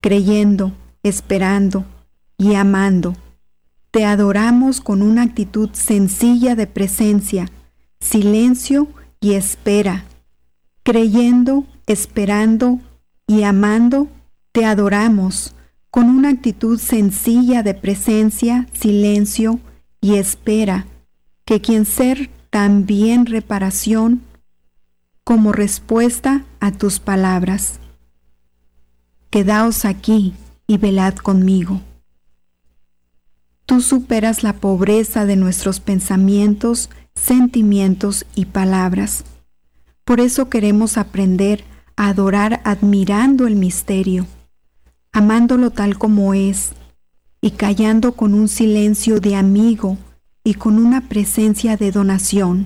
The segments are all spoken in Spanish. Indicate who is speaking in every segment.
Speaker 1: creyendo, esperando y amando. Te adoramos con una actitud sencilla de presencia, silencio y espera. Creyendo, esperando y amando, te adoramos con una actitud sencilla de presencia, silencio y espera, que quien ser también reparación como respuesta a tus palabras. Quedaos aquí y velad conmigo. Tú superas la pobreza de nuestros pensamientos, sentimientos y palabras. Por eso queremos aprender a adorar admirando el misterio, amándolo tal como es, y callando con un silencio de amigo y con una presencia de donación.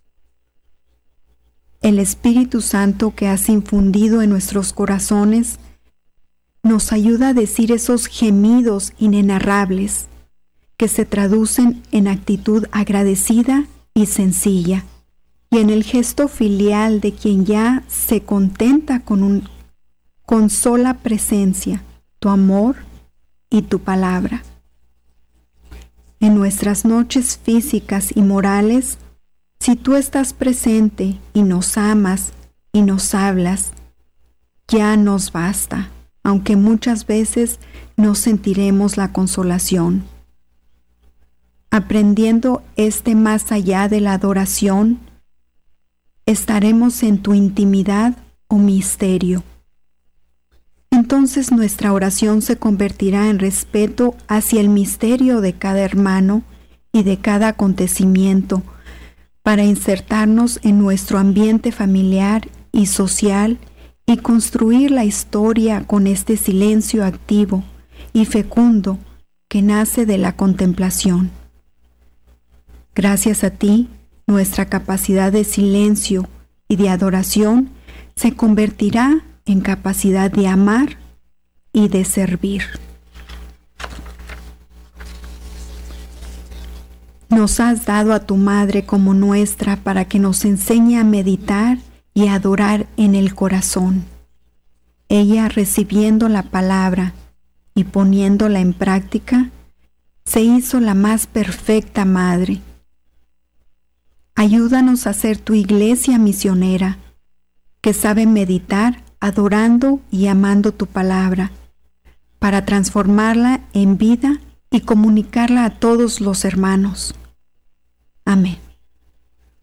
Speaker 1: El Espíritu Santo que has infundido en nuestros corazones nos ayuda a decir esos gemidos inenarrables que se traducen en actitud agradecida y sencilla, y en el gesto filial de quien ya se contenta con sola presencia, tu amor y tu palabra. En nuestras noches físicas y morales, si tú estás presente y nos amas y nos hablas, ya nos basta, aunque muchas veces no sentiremos la consolación. Aprendiendo más allá de la adoración, estaremos en tu intimidad o misterio. Entonces nuestra oración se convertirá en respeto hacia el misterio de cada hermano y de cada acontecimiento, para insertarnos en nuestro ambiente familiar y social y construir la historia con este silencio activo y fecundo que nace de la contemplación. Gracias a ti, nuestra capacidad de silencio y de adoración se convertirá en capacidad de amar y de servir. Nos has dado a tu Madre como nuestra para que nos enseñe a meditar y a adorar en el corazón. Ella, recibiendo la palabra y poniéndola en práctica, se hizo la más perfecta madre. Ayúdanos a ser tu iglesia misionera, que sabe meditar, adorando y amando tu palabra, para transformarla en vida y comunicarla a todos los hermanos. Amén.